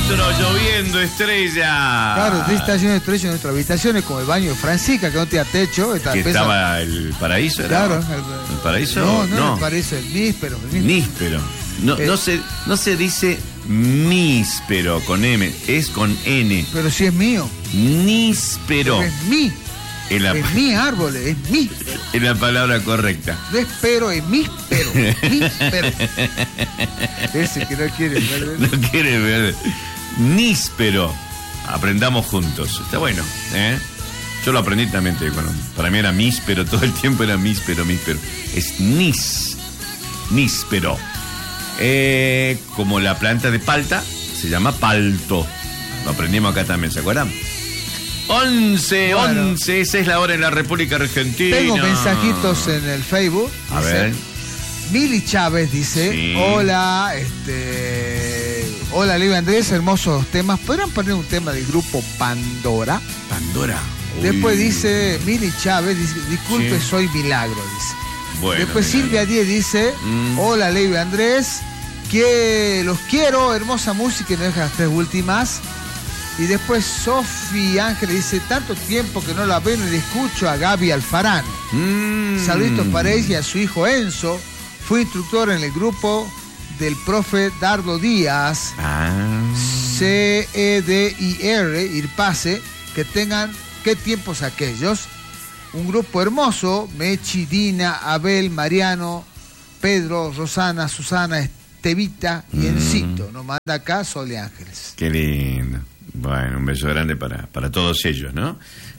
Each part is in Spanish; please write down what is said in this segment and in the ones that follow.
Maestro, lloviendo estrella. Claro, está lleno de estrellas en nuestra habitación, es como el baño de Francisca, que no tenía techo. Que estaba el paraíso, ¿era? Claro. ¿El paraíso? No, el paraíso, el níspero. Níspero. No se dice níspero con M, es con N. Pero si es mío. Níspero. Pero es mí. Es mi árbol, es mi. Es la palabra correcta. No espero, es mi pero. Ese que no quiere ver. No quiere ver. Níspero. Aprendamos juntos. Está bueno, ¿eh? Yo lo aprendí también, te digo, ¿no? Para mí era míspero, todo el tiempo era míspero. Es níspero. Como la planta de palta, se llama palto. Lo aprendimos acá también, ¿se acuerdan? 11, esa es la hora en la República Argentina. Tengo mensajitos en el Facebook. A ver. Mili Chávez dice, sí. Hola, hola, Leo Andrés, hermosos temas. ¿Podrían poner un tema del grupo Pandora? Pandora. Después dice Mili Chávez, dice, disculpe, sí. Soy Milagro, dice. Bueno, después Silvia Díez dice, hola, Leo Andrés, que los quiero, hermosa música, y me deja las 3 últimas. Y después Sofi Ángel dice, tanto tiempo que no la ven y le escucho a Gaby Alfarano. Saluditos para ella y a su hijo Enzo. Fue instructor en el grupo del profe Dardo Díaz. CEDIR, Irpase. Que tengan, qué tiempos aquellos. Un grupo hermoso. Mechi, Dina, Abel, Mariano, Pedro, Rosana, Susana, Estevita y Encito. Nos manda acá Sol de Ángeles. Qué lindo. Bueno, un beso grande para todos ellos, ¿no?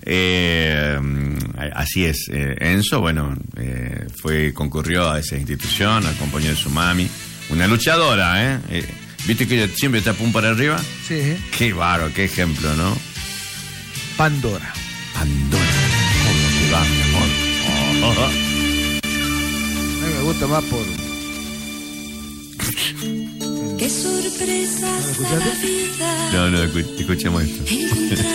Así es. Enzo, bueno, concurrió a esa institución, acompañó a su mami. Una luchadora, ¿eh? ¿Viste que ella siempre está pum para arriba? Sí. Qué bárbaro, qué ejemplo, ¿no? Pandora. Pandora. ¿Cómo te va, mi amor? A mí me gusta más por... Qué sorpresas da la vida. No, escuchemos esto.